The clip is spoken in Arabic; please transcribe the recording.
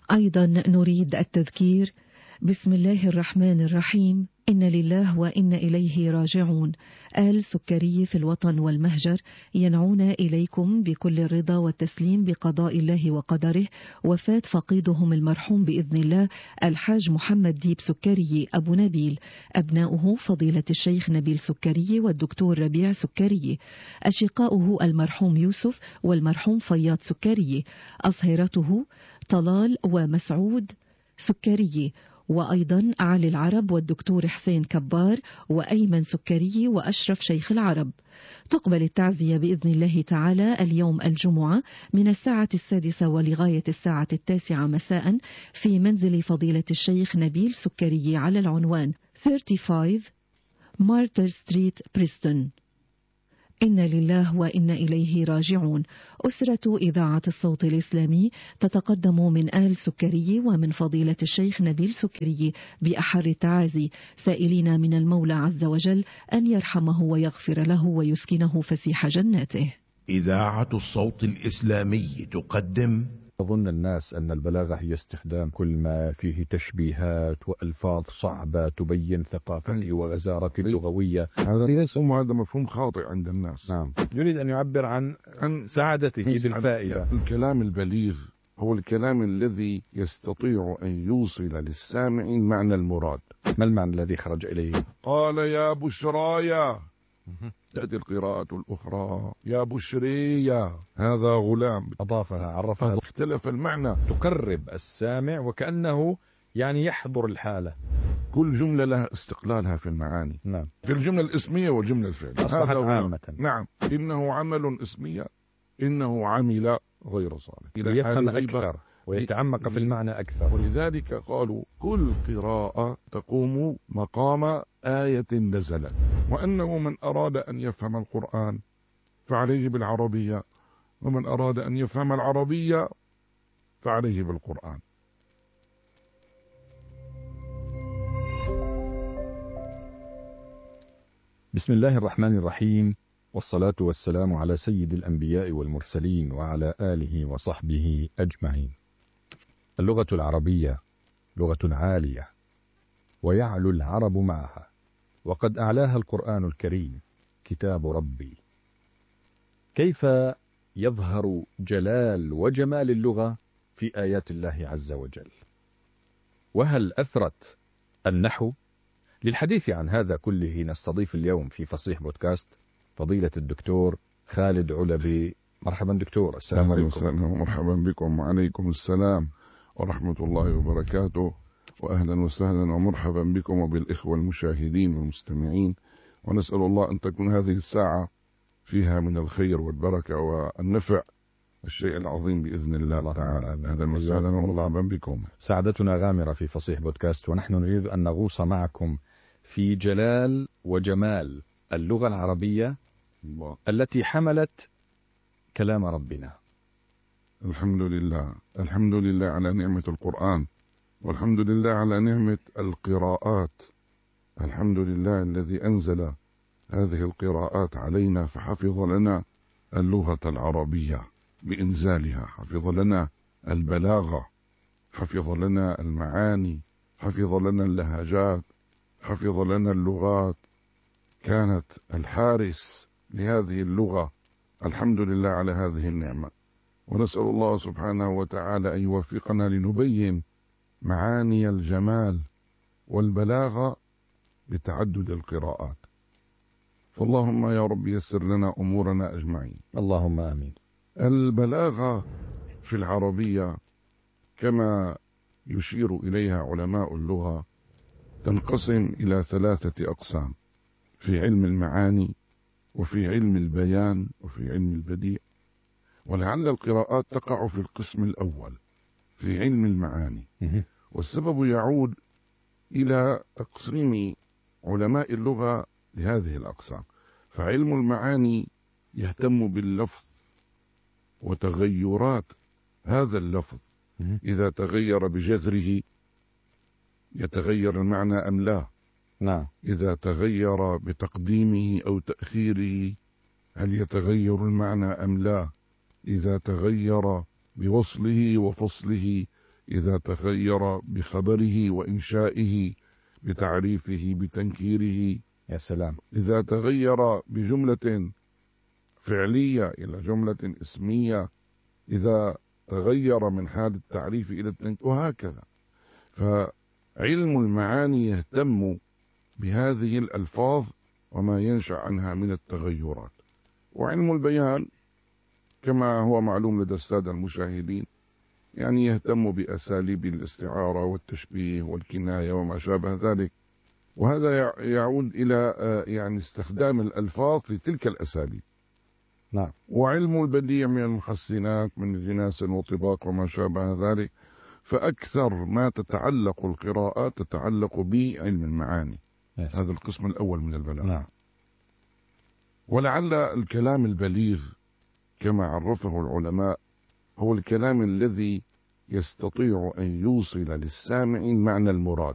أيضا نريد التذكير بسم الله الرحمن الرحيم. إن لله وإن إليه راجعون. آل سكري في الوطن والمهجر ينعون إليكم بكل الرضا والتسليم بقضاء الله وقدره وفاة فقيدهم المرحوم بإذن الله الحاج محمد ديب سكري أبو نبيل، أبناؤه فضيلة الشيخ نبيل سكري والدكتور ربيع سكري، أشقاؤه المرحوم يوسف والمرحوم فياض سكري، أصهرته طلال ومسعود سكري، وأيضا علي العرب والدكتور حسين كبار وأيمن سكري وأشرف شيخ العرب. تقبل التعزية بإذن الله تعالى اليوم الجمعة من الساعة 6 ولغاية الساعة 9 مساء في منزل فضيلة الشيخ نبيل سكري على العنوان 35 مارتر ستريت بريستون. إن لله وإن إليه راجعون. أسرة إذاعة الصوت الإسلامي تتقدم من آل سكري ومن فضيلة الشيخ نبيل سكري بأحر التعازي، سائلين من المولى عز وجل أن يرحمه ويغفر له ويسكنه فسيح جناته. إذاعة الصوت الإسلامي تقدم. يظن الناس أن البلاغة هي استخدام كل ما فيه تشبيهات وألفاظ صعبة تبين ثقافتي وغزارتي اللغوية. هذا مفهوم خاطئ عند الناس. نعم. يريد أن يعبر عن سعادته بالفائدة. الكلام البليغ هو الكلام الذي يستطيع أن يوصل للسامع المعنى المراد. ما المعنى الذي خرج إليه؟ قال يا بشرايا، تأتي القراءة الأخرى يا بشرية، هذا غلام، أضافها عرفها، اختلف المعنى، تقرب السامع وكأنه يعني يحضر الحالة. كل جملة لها استقلالها في المعاني. نعم. في الجملة الاسمية والجملة الفعلية أصبحت عامة. نعم. إنه عمل اسمية، إنه عمل غير صالح، يفهم أكثر ويتعمق في المعنى أكثر. ولذلك قالوا كل قراءة تقوم مقام آية نزلت، وأنه من أراد أن يفهم القرآن فعليه بالعربية، ومن أراد أن يفهم العربية فعليه بالقرآن. بسم الله الرحمن الرحيم، والصلاة والسلام على سيد الأنبياء والمرسلين وعلى آله وصحبه أجمعين. اللغة العربية لغة عالية ويعلو العرب معها، وقد أعلاها القرآن الكريم كتاب ربي. كيف يظهر جلال وجمال اللغة في آيات الله عز وجل؟ وهل أثرت النحو؟ للحديث عن هذا كله نستضيف اليوم في فصيح بودكاست فضيلة الدكتور خالد علبي. مرحبا دكتور. السلام عليكم. مرحبا بكم. وعليكم السلام ورحمة الله وبركاته، وأهلا وسهلا ومرحبا بكم وبالإخوة المشاهدين والمستمعين، ونسأل الله أن تكون هذه الساعة فيها من الخير والبركة والنفع الشيء العظيم بإذن الله تعالى. أهلا وسهلا ومرحبا بكم. سعادتنا غامرة في فصيح بودكاست، ونحن نريد أن نغوص معكم في جلال وجمال اللغة العربية الله التي حملت كلام ربنا. الحمد لله، الحمد لله على نعمة القرآن، والحمد لله على نعمة القراءات. الحمد لله الذي أنزل هذه القراءات علينا فحفظ لنا اللغة العربية بإنزالها، حفظ لنا البلاغة، حفظ لنا المعاني، حفظ لنا اللهجات، حفظ لنا اللغات. كانت الحارس لهذه اللغة. الحمد لله على هذه النعمة، ونسأل الله سبحانه وتعالى أن يوفقنا لنبين معاني الجمال والبلاغة بتعدد القراءات. فاللهم يا رب يسر لنا أمورنا أجمعين. اللهم آمين. البلاغة في العربية كما يشير إليها علماء اللغة تنقسم إلى 3 أقسام: في علم المعاني، وفي علم البيان، وفي علم البديع. ولعل القراءات تقع في القسم الأول في علم المعاني، والسبب يعود إلى تقسيم علماء اللغة لهذه الأقسام. فعلم المعاني يهتم باللفظ وتغيرات هذا اللفظ، إذا تغير بجذره يتغير المعنى أم لا؟ نعم. إذا تغير بتقديمه أو تأخيره هل يتغير المعنى أم لا؟ إذا تغير بوصله وفصله إذا تغير بخبره وإنشائه، بتعريفه، بتنكيره. يا سلام. إذا تغير بجملة فعلية إلى جملة اسمية، إذا تغير من حال التعريف إلى التنكير، وهكذا. فعلم المعاني يهتم بهذه الألفاظ وما ينشأ عنها من التغيرات. وعلم البيان كما هو معلوم لدى السادة المشاهدين يعني يهتم بأساليب الاستعارة والتشبيه والكناية وما شابه ذلك، وهذا يعود إلى يعني استخدام الألفاظ لتلك الأساليب. نعم. وعلم البديع من المحسنات من جناس وطباق وما شابه ذلك. فأكثر ما تتعلق القراءات تتعلق بعلم المعاني. هذا القسم الأول من البلاغة. نعم. ولعل الكلام البليغ كما عرفه العلماء هو الكلام الذي يستطيع أن يوصل للسامع المعنى المراد.